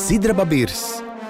Sidraba birs.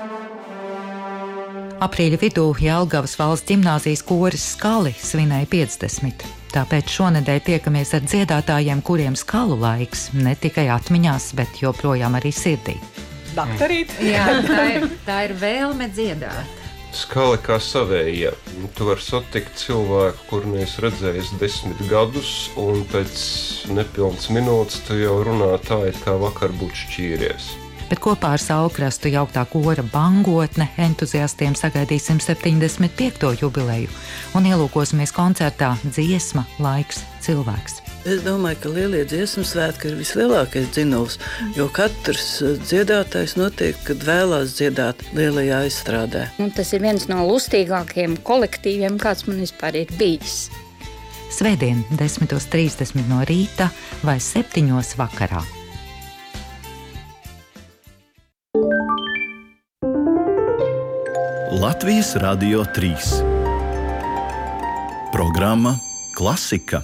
Aprīļa vidū Jelgavas valsts ģimnāzijas koris Skali svinēja 50. Tāpēc šonedēļ tiekamies ar dziedātājiem, kuriem skalu laiks ne tikai atmiņās, bet joprojām arī sirdī. Daktarīt? Jā, tā ir vēlme dziedāt. Skala kā savējie. Tu vari satikt cilvēku, kur neesi redzējis 10 gadus, un pēc nepilnas minūtes tu jau runā tā, it kā vakar būtu šķīries. Bet kopā ar Saulkrastu jauktā kora Bangotne entuziastiem sagaidīsim 75. jubileju un ielūkosimies koncertā Dziesma, laiks, cilvēks. Es domāju, ka lielie dziesmu svētki ir vislielākais dzinums, jo katrs dziedātājs noteikti, kad vēlās dziedāt lielajā aizstrādē. Tas ir viens no lustīgākajiem kolektīviem, kāds man vispār ir bijis. Svētdien 10:30 no rīta vai 7 vakarā. Latvijas Radio 3. Programma Klasika.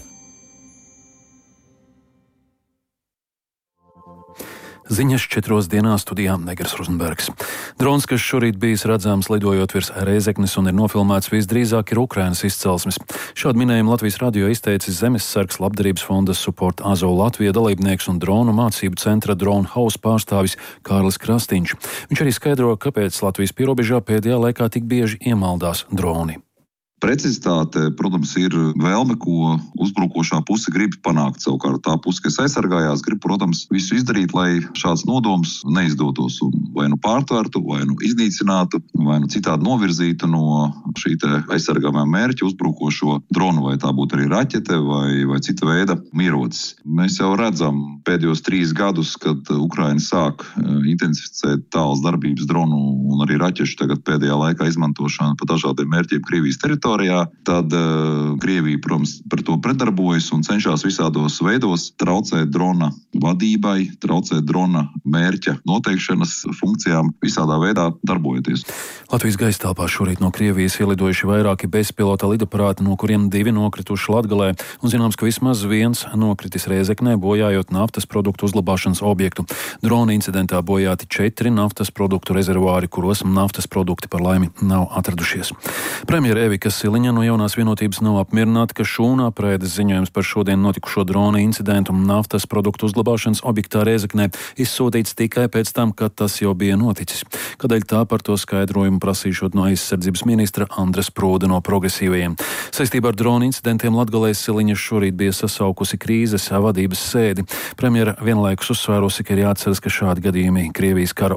Ziņas 4 dienās studijā Negras Rozenbergs. Drons, kas šorīt bijis redzams lidojot virs Rēzeknes un ir nofilmēts, visdrīzāk ir Ukrainas izcelsmes. Šādu minējumu Latvijas radio izteicis Zemessargs labdarības fonda Support Azov Latvija dalībnieks un dronu mācību centra Drone House pārstāvis Kārlis Krastīņš. Viņš arī skaidro, kāpēc Latvijas pierobežā pēdējā laikā tik bieži iemaldās droni. Precizitāte, protams, ir vēlme, ko uzbrukošā puse grib panākt. Savukārt tā puse, kas aizsargājās, grib, protams, visu izdarīt, lai šāds nodoms neizdotos un vai nu pārtvertu, vai nu iznīcinātu, vai nu citādi novirzītu no šī aizsargājumā mērķa uzbrukošo dronu, vai tā būtu arī raķete vai cita veida ierocis. Mēs jau redzam pēdējos 3 gadus, kad Ukraina sāk intensificēt tālas darbības dronu un arī raķešu tagad pēdējā laikā izmantošanu pa dažādiem mērķiem Krievijas teritorijā. Tad Krievija, protams, par to pretdarbojas un cenšas visādos veidos traucēt drona vadībai, traucēt drona mērķa noteikšanas funkcijām, visādā veidā darbojoties. Latvijas gaisa telpā šorīt no Krievijas ielidojuši vairāki bezpilota lidaparāti, no kuriem 2 nokrituši Latgalē, un zināms, ka vismaz 1 nokritis Rēzeknē, bojājot naftas produktu uzglabāšanas objektu. Drona incidentā bojāti 4 naftas produktu rezervuāri, kuros naftas produkti par laimi nav atradušies. Premjera Evika Siliņa no Jaunās vienotības nav apmierināta, ka šūnā prēdes ziņojums par šodien notikušo drona incidentu un naftas produktu uzglabāšanas objektā Rēzeknē izsūtīts tikai pēc tam, kad tas jau bija noticis. Kādēļ tā par to skaidrojumu prasīšot no aizsardzības ministra Andres Prūda no Progresīvajiem. Saistībā ar drona incidentiem Latgalē Siliņa šorīt bija sasaukusi krīzes vadības sēdi. Premjera vienlaikus uzsvērusi, ka ir jāatceras, ka šādi gadījumi Krievijas kara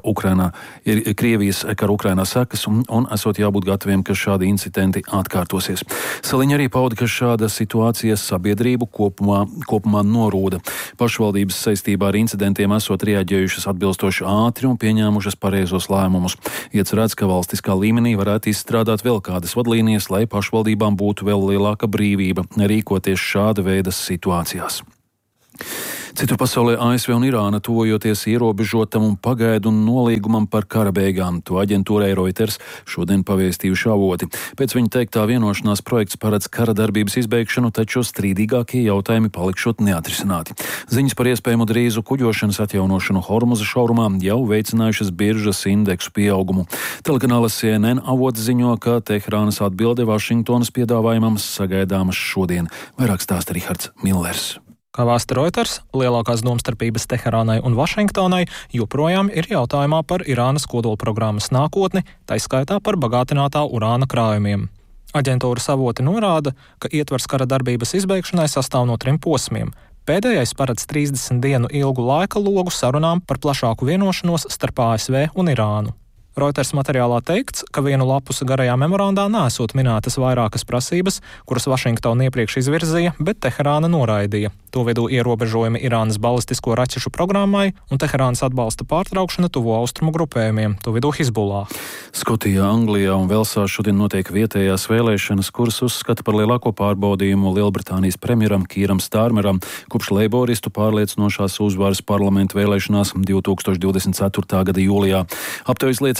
Ukrainā sekas un esot jābūt gataviem, ka šādi incidenti atkārtosies. Saliņa arī pauda, ka šāda situācija sabiedrību kopumā norūda. Pašvaldības saistībā ar incidentiem esot reaģējušas atbilstoši ātri un pieņēmušas pareizos lēmumus. Iecerēts, ka valstiskā līmenī varētu izstrādāt vēl kādas vadlīnijas, lai pašvaldībām būtu vēl lielāka brīvība rīkoties šāda veida situācijās. Citur pasaulē ASV un Irāna tuvojoties ierobežotam un pagaidu nolīgumam par kara beigām. To aģentūrai Reuters šodien pavēstījuši avoti. Pēc viņa teiktā vienošanās projekts paredz kara darbības izbeigšanu, taču strīdīgākie jautājumi palikšot neatrisināti. Ziņas par iespējamu drīzu kuģošanas atjaunošanu Hormuza šaurumā jau veicinājušas biržas indeksu pieaugumu. Telekanāla CNN avots ziņo, ka Teherānas atbilde Vašingtonas piedāvājumam sagaidāmas šodien. Vairāk stāsta Rihards Millers. Kā vēsta Reuters, lielākās domstarpības Teherānai un Vašingtonai joprojām ir jautājumā par Irānas kodolprogrammas nākotni, taiskaitā par bagātinātā urāna krājumiem. Aģentūras avoti norāda, ka ietvers kara darbības izbeigšanai sastāv no 3 posmiem. Pēdējais paredz 30 dienu ilgu laika logu sarunām par plašāku vienošanos starp ASV un Irānu. Reuters materiālā teikts, ka vienu lapusi garajā memorandā nesot minētas vairākas prasības, kuras Vašingtona iepriekš izvirzīja, bet Teherāna noraidīja. To vidū ierobežojumi Irānas balistisko raķešu programmai un Teherānas atbalsta pārtraukšana tuvo austrumu grupējumiem, to vidū Hizbullah. Skotijā, Anglijā un Velsā šodien notiek vietējās vēlēšanas, kuras uzskata par lielāko pārbaudījumu Lielbritānijas premjeram Kīram Stārmeram kopš leiboristu pārliecinošās uzvaras parlamentu vēlēšanās 2024. gada jūlijā. Aptaujas liecina,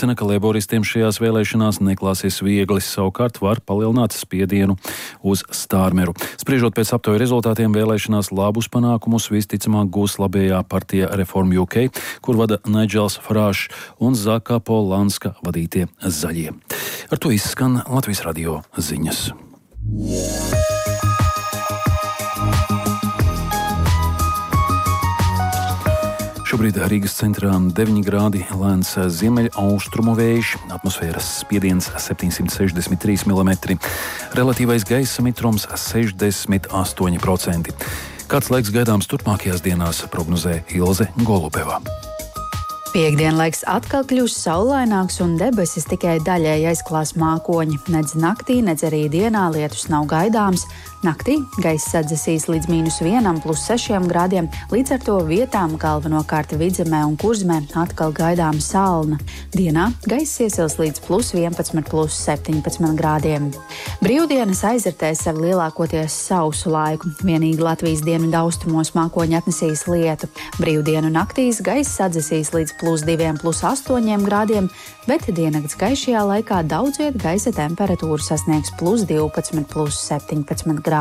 liecina, ka leiboristiem šajās vēlēšanās neklāsies viegli, savukārt var palielināt spiedienu uz Stārmeru. Spriežot pēc aptauju rezultātiem, vēlēšanās labus panākumus visticamāk gūs labējā partija Reform UK, kur vada Nigels Farāžs un Zaka Polanska vadītie Zaļie. Ar to izskan Latvijas radio ziņas. Šobrīd Rīgas centrā 9 grādi, lēns ziemeļaustrumu vējš, atmosfēras spiediens 763 mm, relatīvais gaisa mitrums 68%. Kāds laiks gaidāms turpmākajās dienās, prognozē Ilze Golubeva. Piektdienlaiks atkal kļūs saulaināks un debesis tikai daļēji aizklās mākoņi. Nedz naktī, nedz arī dienā lietus nav gaidāms. Naktī gaiss sadzesīs līdz -1 plus 6 grādiem, līdz ar to vietām galvenokārt Vidzemē un Kurzemē atkal gaidām salna. Dienā gaiss iesils līdz +11 plus 17 grādiem. Brīvdienas aizritēs ar lielākoties sausu laiku. Vienīgi Latvijas dienvidu austrumos mākoņi atnesīs lietu. Brīvdienu naktīs gaiss sadzesīs līdz +2 plus 8 grādiem, bet diennakts gaišajā laikā daudz viet gaisa temperatūra sasniegs +12 plus 17 grādus.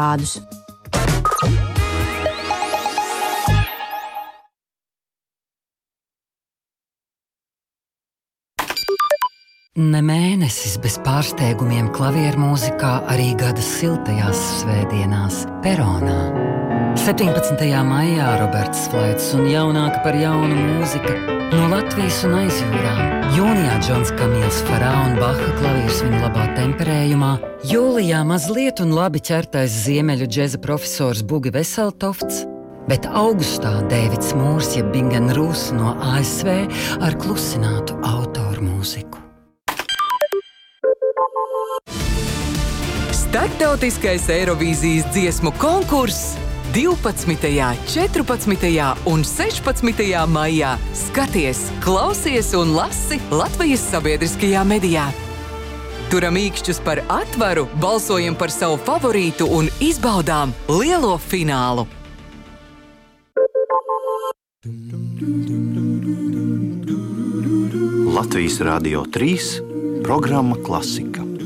Ne mēnesis bez pārsteigumiem klavieru mūzikā arī gada siltajās svētdienās Peronā. 17. maijā Roberts Flaits un jaunāka par jaunu mūzika no Latvijas un aizjūrām. Jūnijā Džons Kamils Farā un Baha klavieris viņa labā temperējumā. Jūlijā mazliet un labi ķertais ziemeļu džeza profesors Bugi Veseltofts. Bet augustā Dēvids Mūrs jeb Bingen Rūs no ASV ar klusinātu autoru mūziku. Startautiskais Eirovīzijas dziesmu konkurss 12., 14. un 16. maijā. Skaties, klausies un lasi Latvijas sabiedriskajā medijā. Turam īkšķus par atvaru, balsojam par savu favorītu un izbaudām lielo finālu. Latvijas Radio 3 programma Klasika.